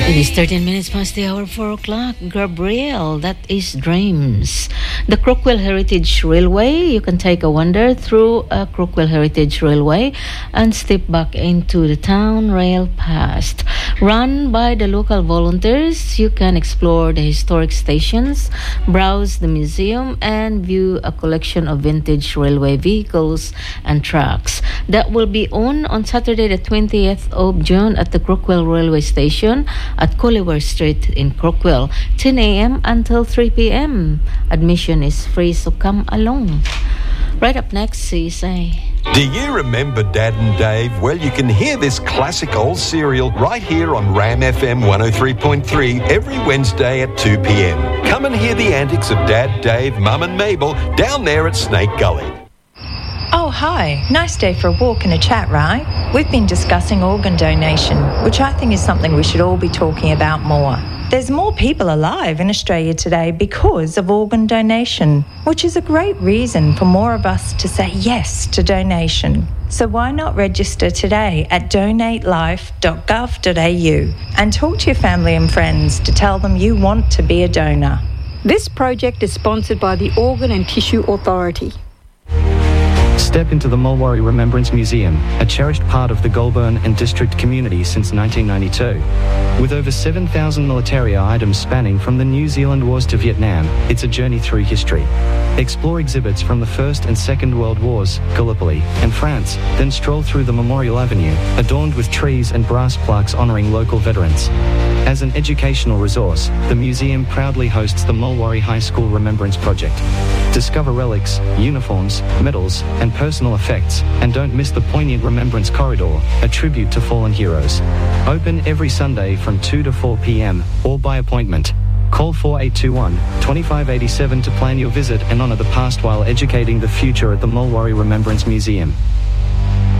It is 13 minutes past the hour, 4 o'clock. Gabriel, that is Dreams. The Crookwell Heritage Railway, you can take a wander through a Crookwell Heritage Railway and step back into the town rail past. Run by the local volunteers, you can explore the historic stations, browse the museum, and view a collection of vintage railway vehicles and tracks. That will be on Saturday the 20th of June at the Crookwell Railway Station at Colliver Street in Crookwell, 10 a.m. until 3 p.m. Admission is free, so come along. Right up next, CSA. Do you remember Dad and Dave? Well, you can hear this classic old serial right here on Ram FM 103.3 every Wednesday at 2 p.m. Come and hear the antics of Dad, Dave, Mum and Mabel down there at Snake Gully. Oh, hi. Nice day for a walk and a chat, right? We've been discussing organ donation, which I think is something we should all be talking about more. There's more people alive in Australia today because of organ donation, which is a great reason for more of us to say yes to donation. So why not register today at donatelife.gov.au and talk to your family and friends to tell them you want to be a donor. This project is sponsored by the Organ and Tissue Authority. Step into the Mulwaree Remembrance Museum, a cherished part of the Goulburn and district community since 1992. With over 7,000 militaria items spanning from the New Zealand Wars to Vietnam, it's a journey through history. Explore exhibits from the First and Second World Wars, Gallipoli, and France, then stroll through the Memorial Avenue, adorned with trees and brass plaques honouring local veterans. As an educational resource, the museum proudly hosts the Mulwaree High School Remembrance Project. Discover relics, uniforms, medals, and personal effects, and don't miss the poignant Remembrance Corridor, a tribute to fallen heroes. Open every Sunday from 2 to 4 p.m, or by appointment. Call 4821-2587 to plan your visit and honour the past while educating the future at the Mulwaree Remembrance Museum.